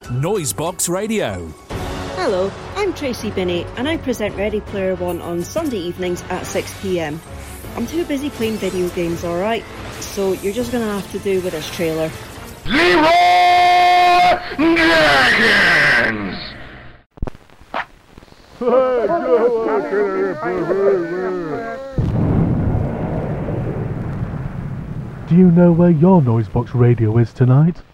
Noisebox Radio. Hello, I'm Tracy Binney and I present Ready Player One on Sunday evenings at 6 p.m. I'm too busy playing video games, alright? So you're just gonna have to do with this trailer. Zero Dragons! Do you know where your Noisebox Radio is tonight?